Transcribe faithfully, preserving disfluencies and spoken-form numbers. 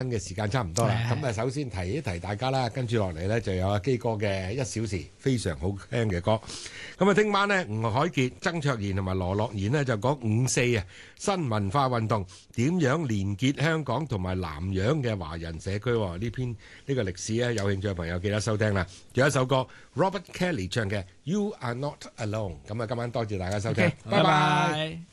嘅時間差唔多啦。咁啊，首先提一提大家啦，跟住落嚟咧就有阿基哥嘅一小時非常好聽嘅歌。咁啊，聽晚咧吳凱傑、曾卓賢同埋羅樂賢呢就講五四啊新文化運動點樣連結香港同埋南洋嘅華人社區。呢篇呢個歷史咧，有興趣嘅朋友記得收聽啦。仲有一首歌 Robert Kelly 唱嘅 You Are Not Alone。咁啊，今晚多謝大家收聽，拜拜。